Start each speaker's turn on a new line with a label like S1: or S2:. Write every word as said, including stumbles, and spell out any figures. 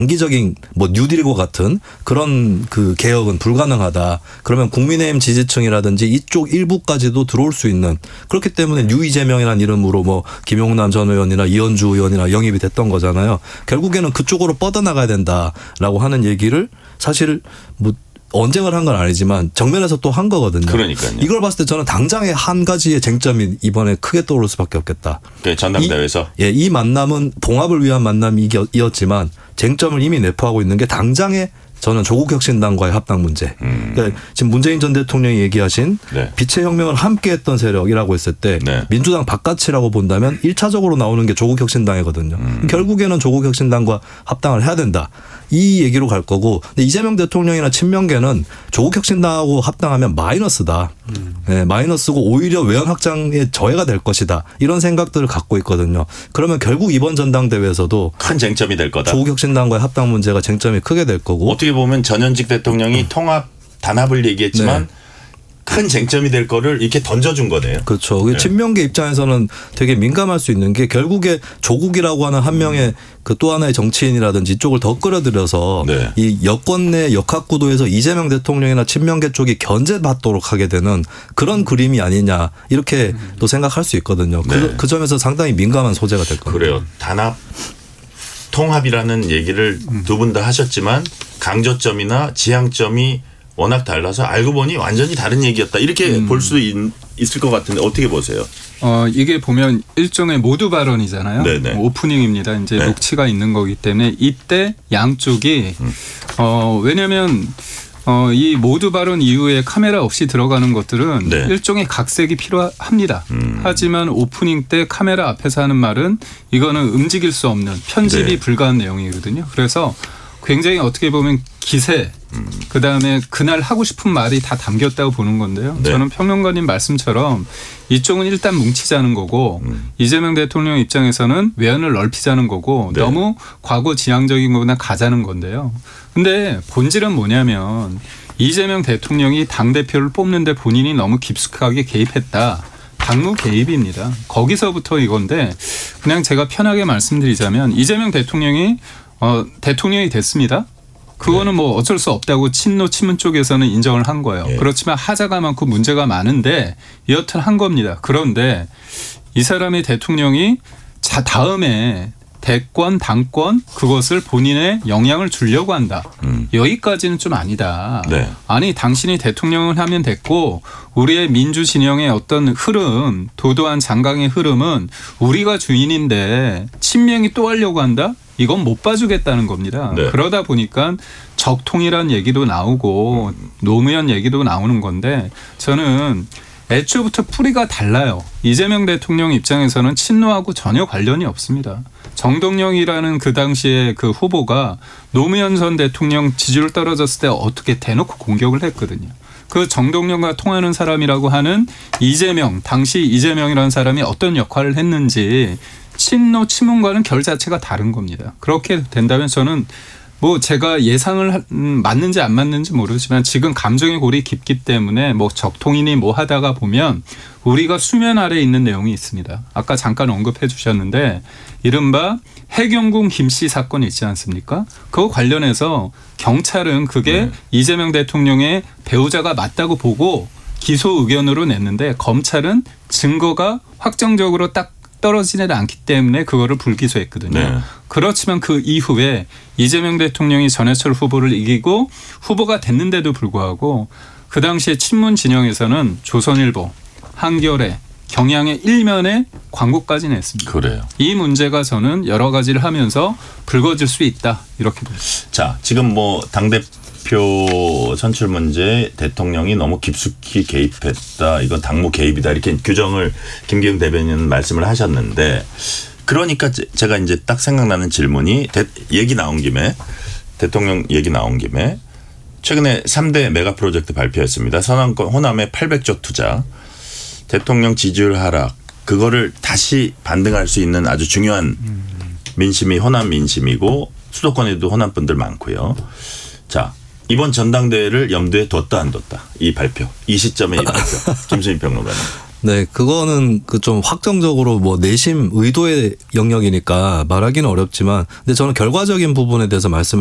S1: 장기적인 뭐 뉴딜과 같은 그런 그 개혁은 불가능하다. 그러면 국민의힘 지지층이라든지 이쪽 일부까지도 들어올 수 있는 그렇기 때문에 뉴 이재명이라는 이름으로 뭐 김용남 전 의원이나 이현주 의원이나 영입이 됐던 거잖아요. 결국에는 그쪽으로 뻗어나가야 된다라고 하는 얘기를 사실 뭐 언쟁을 한 건 아니지만 정면에서 또 한 거거든요.
S2: 그러니까요.
S1: 이걸 봤을 때 저는 당장의 한 가지의 쟁점이 이번에 크게 떠오를 수밖에 없겠다.
S2: 네, 전당대회에서.
S1: 이, 예, 이 만남은 봉합을 위한 만남이었지만 쟁점을 이미 내포하고 있는 게 당장의 저는 조국혁신당과의 합당 문제.
S2: 음.
S1: 그러니까 지금 문재인 전 대통령이 얘기하신
S2: 네.
S1: 빛의 혁명을 함께했던 세력이라고 했을 때
S2: 네.
S1: 민주당 바깥이라고 본다면 일 차적으로 나오는 게 조국혁신당이거든요. 음. 결국에는 조국혁신당과 합당을 해야 된다. 이 얘기로 갈 거고 근데 이재명 대통령이나 친명계는 조국혁신당하고 합당하면 마이너스다. 음. 네, 마이너스고 오히려 외연 확장의 저해가 될 것이다. 이런 생각들을 갖고 있거든요. 그러면 결국 이번 전당대회에서도
S2: 큰 쟁점이 될 거다.
S1: 조국혁신당과의 합당 문제가 쟁점이 크게 될 거고
S2: 어떻게 보면 전현직 대통령이 음. 통합 단합을 얘기했지만 네. 큰 쟁점이 될 거를 이렇게 던져준 거네요.
S1: 그렇죠.
S2: 네.
S1: 친명계 입장에서는 되게 민감할 수 있는 게 결국에 조국이라고 하는 한 명의 그 또 하나의 정치인이라든지 이쪽을 더 끌어들여서 네. 이 여권 내 역학구도에서 이재명 대통령이나 친명계 쪽이 견제받도록 하게 되는 그런 그림이 아니냐 이렇게 음. 또 생각할 수 있거든요. 네. 그, 그 점에서 상당히 민감한 소재가 될 겁니다.
S2: 그래요. 단합 통합이라는 얘기를 음. 두 분 다 하셨지만 강조점이나 지향점이 워낙 달라서 알고 보니 완전히 다른 얘기였다. 이렇게 음. 볼 수 있을 것 같은데 어떻게 보세요?
S3: 어, 이게 보면 일종의 모두 발언이잖아요.
S2: 네네.
S3: 오프닝입니다. 이제
S2: 네.
S3: 녹취가 있는 거기 때문에 이때 양쪽이 음. 어, 왜냐하면 어, 이 모두 발언 이후에 카메라 없이 들어가는 것들은 네. 일종의 각색이 필요합니다. 음. 하지만 오프닝 때 카메라 앞에서 하는 말은 이거는 움직일 수 없는 편집이 네. 불가한 내용이거든요. 그래서 굉장히 어떻게 보면 기세 음. 그다음에 그날 하고 싶은 말이 다 담겼다고 보는 건데요. 네. 저는 평론가님 말씀처럼 이쪽은 일단 뭉치자는 거고 음. 이재명 대통령 입장에서는 외연을 넓히자는 거고 네. 너무 과거 지향적인 거나 가자는 건데요. 근데 본질은 뭐냐면 이재명 대통령이 당대표를 뽑는데 본인이 너무 깊숙하게 개입했다. 당무 개입입니다. 거기서부터 이건데 그냥 제가 편하게 말씀드리자면 이재명 대통령이 어, 대통령이 됐습니다. 그거는 뭐 어쩔 수 없다고 친노 친문 쪽에서는 인정을 한 거예요. 예. 그렇지만 하자가 많고 문제가 많은데 여튼 한 겁니다. 그런데 이 사람의 대통령이 자 다음에 대권 당권 그것을 본인의 영향을 주려고 한다. 음. 여기까지는 좀 아니다. 네. 아니 당신이 대통령을 하면 됐고 우리의 민주 진영의 어떤 흐름 도도한 장강의 흐름은 우리가 주인인데 친명이 또 하려고 한다? 이건 못 봐주겠다는 겁니다. 네. 그러다 보니까 적통이란 얘기도 나오고 음. 노무현 얘기도 나오는 건데 저는 애초부터 뿌리가 달라요. 이재명 대통령 입장에서는 친노하고 전혀 관련이 없습니다. 정동영이라는 그 당시에 그 후보가 노무현 전 대통령 지지율 떨어졌을 때 어떻게 대놓고 공격을 했거든요. 그 정동영과 통하는 사람이라고 하는 이재명, 당시 이재명이라는 사람이 어떤 역할을 했는지 친노 친문과는 결 자체가 다른 겁니다. 그렇게 된다면 저는 뭐 제가 예상을 맞는지 안 맞는지 모르지만 지금 감정의 골이 깊기 때문에 뭐 적통이니 뭐 하다가 보면 우리가 수면 아래에 있는 내용이 있습니다. 아까 잠깐 언급해 주셨는데 이른바 해경궁 김씨 사건 있지 않습니까? 그거 관련해서 경찰은 그게 네. 이재명 대통령의 배우자가 맞다고 보고 기소 의견으로 냈는데 검찰은 증거가 확정적으로 딱 떨어지는 않기 때문에 그거를 불기소했거든요. 네. 그렇지만 그 이후에 이재명 대통령이 전해철 후보를 이기고 후보가 됐는데도 불구하고 그 당시에 친문 진영에서는 조선일보, 한겨레, 경향의 일면에 광고까지 냈습니다.
S2: 그래요.
S3: 이 문제가 저는 여러 가지를 하면서 불거질 수 있다 이렇게 봅니다.
S2: 자, 지금 뭐 당대표 선출 문제 대통령이 너무 깊숙이 개입했다. 이건 당무 개입이다. 이렇게 규정을 김기영 대변인은 말씀을 하셨는데 그러니까 제가 이제 딱 생각나는 질문이 대, 얘기 나온 김에 대통령 얘기 나온 김에 최근에 삼 대 메가 프로젝트 발표했습니다. 서남권 호남에 팔백조 투자. 대통령 지지율 하락 그거를 다시 반등할 수 있는 아주 중요한 민심이 호남 민심이고 수도권에도 호남 분들 많고요. 자 이번 전당대회를 염두에 뒀다 안 뒀다 이 발표 이 시점에 이 발표 김수민 평론가님.
S1: 네, 그거는 그 좀 확정적으로 뭐 내심 의도의 영역이니까 말하기는 어렵지만, 근데 저는 결과적인 부분에 대해서 말씀을